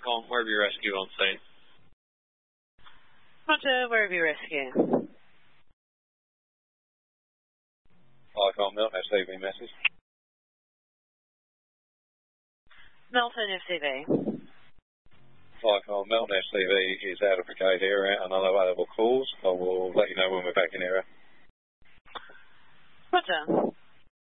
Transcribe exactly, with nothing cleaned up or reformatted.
Falcon, Werribee Rescue on scene. Roger, Werribee Rescue. Falcon, Milton F C V message. Milton F C V. Falcon, Milton F C V is out of brigade area and unavailable calls. I will let you know when we're back in area. Roger.